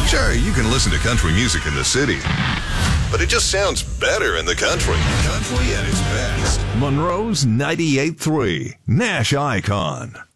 Sure, you can listen to country music in the city, but it just sounds better in the country. Country at its best. Monroe's 98.3, Nash Icon.